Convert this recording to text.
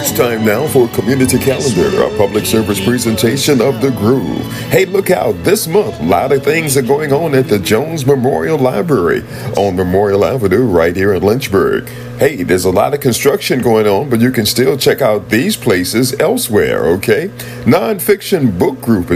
It's time now for Community Calendar, a public service presentation of The Groove. Hey, look out, this month, a lot of things are going on at the Jones Memorial Library on Memorial Avenue right here in Lynchburg. Hey, there's a lot of construction going on, but you can still check out these places elsewhere, okay? Nonfiction Book Group is